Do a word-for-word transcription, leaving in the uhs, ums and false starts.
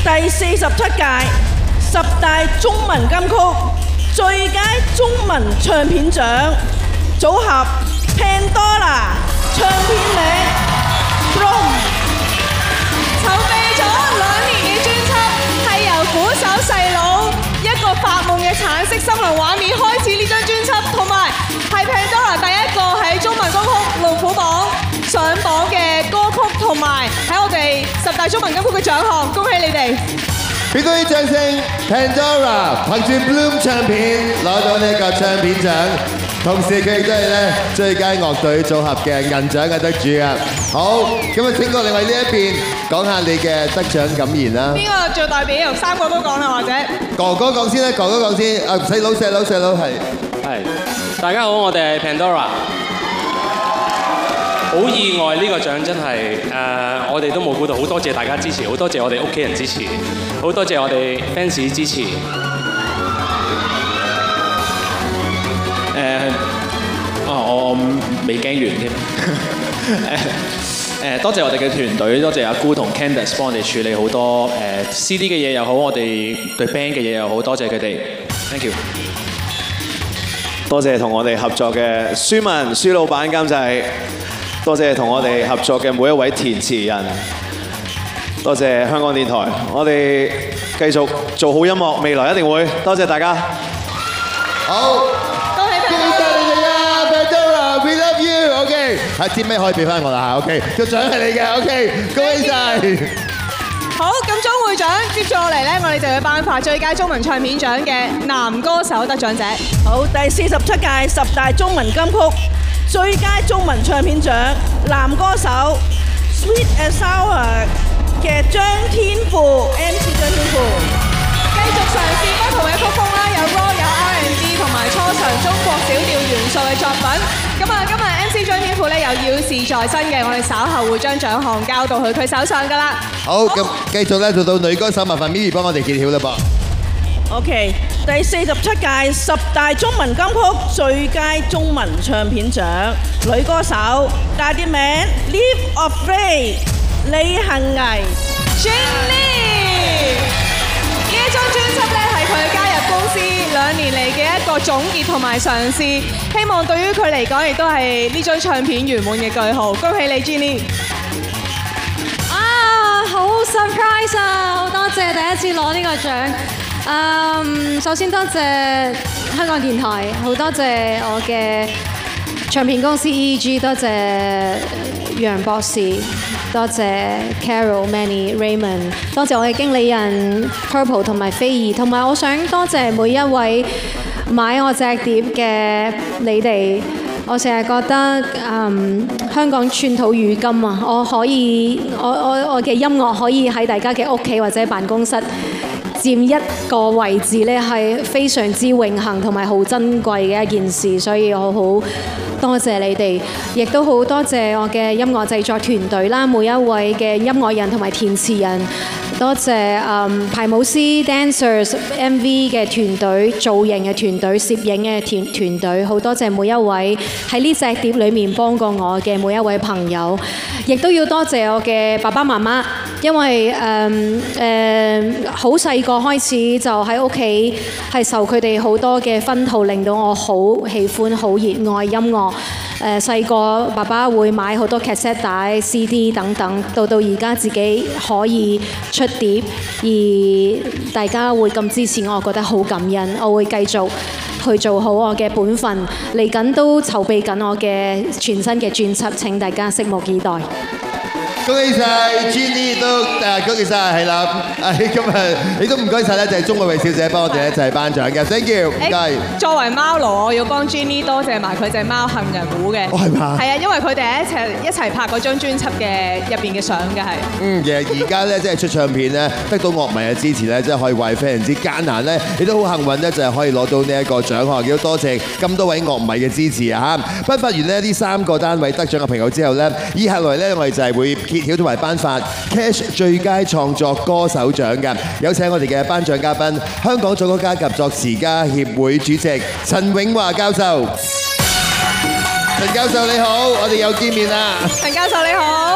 第四十七屆十大中文金曲最佳中文唱片獎組合 Pandora 唱片名 From。 籌備咗兩年嘅專輯，係由鼓手細佬一個發夢嘅橙色森林畫面開始呢張專輯，同埋係 Pandora 第一個喺中文歌曲龍虎榜上榜嘅歌曲，同埋喺我哋十大中文金曲嘅獎項，恭喜你哋！ 俾多啲掌聲 ！Pandora 憑住 Bloom 唱片攞到呢個唱片獎，同時佢亦都係咧最佳樂隊組合嘅銀獎嘅得主啊！好，咁啊請過另外呢一邊講下你嘅得獎感言啦。 邊個做代表？三個都講啦，或者哥哥講先啦，哥哥講先。啊，細佬細佬細佬係係，大家好，我哋係 Pandora。好意外呢個獎真係誒，我哋都冇估到，好多謝大家支持，好多謝我哋屋企人支持，好多謝我哋 fans 支持。 誒，啊我未驚完添。誒誒，多謝我哋嘅團隊，多謝阿姑同 Candice 幫我哋處理好多誒 C D 嘅嘢又好，我哋對 band 嘅嘢又好，多謝佢哋 ，thank you。 多謝同我哋合作嘅舒文、舒老闆監製，多謝同我哋合作嘅每一位填詞人，多謝香港電台，我哋繼續做好音樂，未來一定會，多謝大家。 好， 恭喜恭喜晒你哋啊 ！Pandora，we love you。OK， 係接咩可以俾翻我啦嚇。OK， 個獎係你嘅。OK， 恭喜晒。 好，咁鐘會長接住落嚟咧，我哋就要頒發最佳中文唱片獎嘅男歌手得獎者。 好，第四十七屆十大中文金曲最佳中文唱片獎男歌手 Sweet and Sour 嘅張天賦 M C 張天賦， 繼續嘗試不同嘅曲風啦，有 rock 有 R and B 同埋初嘗中國小調元素嘅作品。咁啊，今日 M C 張天賦咧有要事在身嘅，我哋稍後會將獎項交到去佢手上噶啦。 好，咁繼續咧做到女歌手，麻煩 Mimi 幫我哋揭曉啦噃。 OK， 第四十七屆十大中文金曲最佳中文唱片獎女歌手，大碟名 Leap of Faith 李幸倪 Jenny 呢一張專輯咧係佢加入公司兩年嚟嘅一個總結同埋嘗試，希望對於佢嚟講亦都係呢張唱片圓滿嘅句號。恭喜你 Jenny！ 啊，好 surprise 啊！好多謝第一次攞呢個獎。嗯，首先多謝香港電台，好多謝我嘅唱片公司 E G， 多謝楊博士，多謝 Carol、Manny、Raymond， 多謝我嘅經理人 Purple 同埋菲兒，同埋我想多謝每一位買我隻碟嘅你哋。我成日覺得嗯香港寸土如金啊，我可以我我我嘅音樂可以喺大家嘅屋企或者辦公室佔一個位置咧，係非常之榮幸同埋好珍貴嘅一件事，所以我好多謝你哋，亦都好多謝我嘅音樂製作團隊啦，每一位嘅音樂人同埋填詞人，多謝嗯排舞師、dancers、M V 嘅團隊、造型嘅團隊、攝影嘅團團隊，好多謝每一位喺呢隻碟裏面幫過我嘅每一位朋友，亦都要多謝我嘅爸爸媽媽，因為誒誒好細個開始就喺屋企係受佢哋好多嘅熏陶，令到我好喜歡、好熱愛音樂。誒細個爸爸會買好多 cassette 帶、C D 等等，到到而家自己可以出碟，而大家會咁支持我，我覺得好感恩。我會繼續去做好我嘅本分，嚟緊都籌備緊我嘅全新嘅專輯，請大家拭目以待。 恭喜晒 Jenny 都誒，恭喜晒係啦！誒今日你都唔該晒咧，就係鐘慧慧小姐幫我哋一齊頒獎嘅 ，thank you，唔該。 作為貓奴，我要幫 Jenny 多謝埋佢隻貓杏仁糊嘅。 哦係嘛？ 係啊，因為佢哋一齊一齊拍嗰張專輯嘅入邊嘅相嘅係。 嗯，其實而家咧即係出唱片咧，得到樂迷嘅支持咧，真係可以話係非常之艱難咧。你都好幸運咧，就係可以攞到呢一個獎項，亦都多謝咁多位樂迷嘅支持啊嚇！頒發完咧呢三個單位得獎嘅朋友之後咧，以下來咧我哋就係會揭曉同埋頒發 Cash 最佳創作歌手獎嘅，有請我哋嘅頒獎嘉賓，香港作曲家及作詞家協會主席陳永華教授。陳教授你好，我哋又見面啦。 陳教授你好。